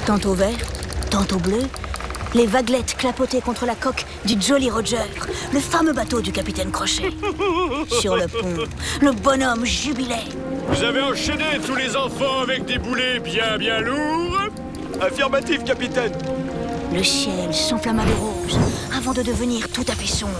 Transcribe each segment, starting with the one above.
Tantôt vert, tantôt bleu, les vaguelettes clapotaient contre la coque du Jolly Roger, le fameux bateau du capitaine Crochet. Sur le pont, le bonhomme jubilait. Vous avez enchaîné tous les enfants avec des boulets bien lourds? Affirmatif, capitaine. Le ciel s'enflamma de rose avant de devenir tout à fait sombre.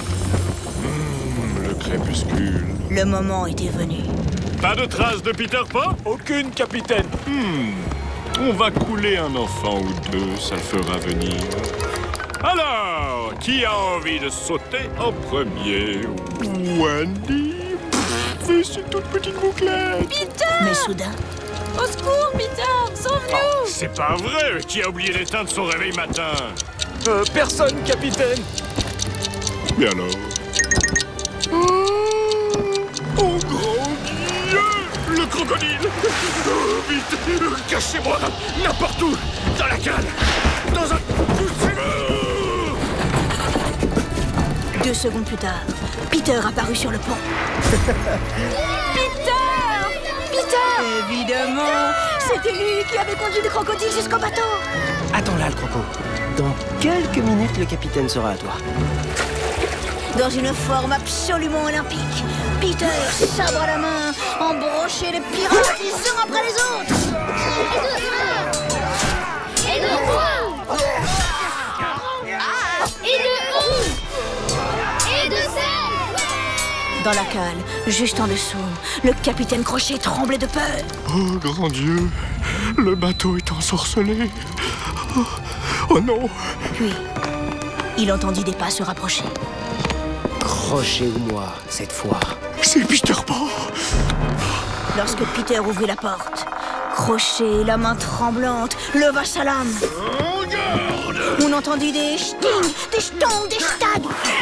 Le crépuscule. Le moment était venu. Pas de traces de Peter Pan? Aucune, capitaine. On va couler un enfant ou deux, ça le fera venir. Alors, qui a envie de sauter en premier? Wendy? Fais cette toute petite bouclette. Peter! Mais soudain, Au secours, Peter! Sauve-nous! C'est pas vrai! Qui a oublié d'éteindre son réveil matin? Personne, capitaine. Mais alors? Oh grand Dieu! Le crocodile! Oh, vite! Cachez-moi! N'importe où! Dans la cale! Dans un... 2 secondes plus tard, Peter apparut sur le pont. Peter! Évidemment, c'était lui qui avait conduit le crocodile jusqu'au bateau. Attends là, le croco. Dans quelques minutes, le capitaine sera à toi. Dans une forme absolument olympique, Peter, sabre à la main, embrochait les pirates les uns après les autres. Et de 3 et de 11 et de 16. Dans la cale, juste en dessous, le capitaine Crochet tremblait de peur. Oh, grand Dieu! Le bateau est ensorcelé! Oh non! Puis, il entendit des pas se rapprocher. Crochet ou moi, cette fois. C'est Peter Pan! Lorsque Peter ouvrit la porte, Crochet, la main tremblante, leva sa lame. Regarde! On entendit des stings, des stongs, des stags.